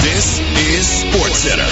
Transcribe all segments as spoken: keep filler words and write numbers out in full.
This is SportsCenter.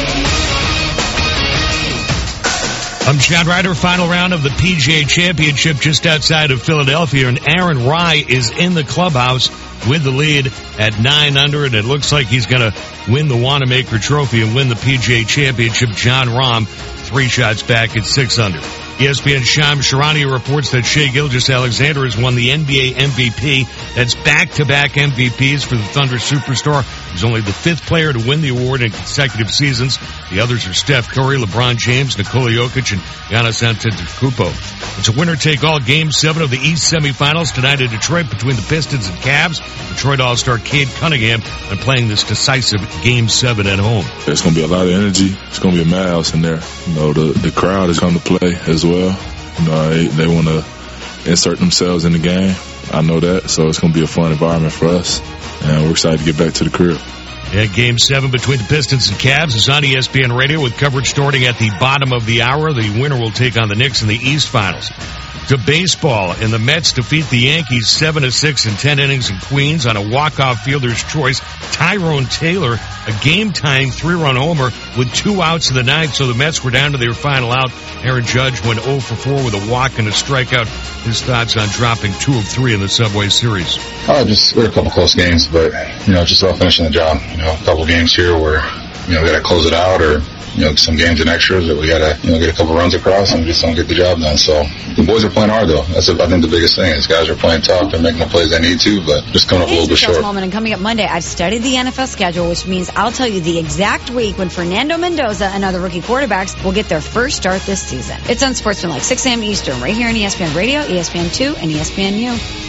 I'm Chad Ryder. Final round of the P G A Championship just outside of Philadelphia, and Aaron Rai is in the clubhouse with the lead at nine under, and it looks like he's going to win the Wanamaker Trophy and win the P G A Championship. Jon Rahm, three shots back at six under. E S P N's Shams Charania reports that Shai Gilgeous-Alexander has won the N B A M V P. That's back-to-back M V Ps for the Thunder superstar. He's only the fifth player to win the award in consecutive seasons. The others are Steph Curry, LeBron James, Nikola Jokic, and Giannis Antetokounmpo. It's a winner-take-all Game seven of the East semifinals tonight in Detroit between the Pistons and Cavs. Detroit All-Star Cade Cunningham and playing this decisive Game seven at home. There's going to be a lot of energy. It's going to be a madhouse in there. You know, the, the crowd has come to play as well. You know, they, they want to insert themselves in the game. I know that, so it's going to be a fun environment for us, and we're excited to get back to the crib. Yeah, Game seven between the Pistons and Cavs is on E S P N Radio with coverage starting at the bottom of the hour. The winner will take on the Knicks in the East Finals. To baseball, and the Mets defeat the Yankees seven to six in ten innings in Queens on a walk-off fielder's choice. Tyrone Taylor, a game-tying three-run homer with two outs in the ninth, so the Mets were down to their final out. Aaron Judge went oh for four with a walk and a strikeout. His thoughts on dropping two of three in the Subway Series. Uh, just there were a couple close games, but, you know, just about finishing the job. You know, a couple games here where, you know, we got to close it out, or, you know, some games in extras that we got to, you know, get a couple runs across and just don't get the job done. So the boys are playing hard, though. That's, I think, the biggest thing. These guys are playing tough. They're making the plays they need to, but just coming up a little bit short. Moment, and coming up Monday, I've studied the N F L schedule, which means I'll tell you the exact week when Fernando Mendoza and other rookie quarterbacks will get their first start this season. It's on Sportsman like six a.m. Eastern, right here on E S P N Radio, E S P N two, and E S P N U.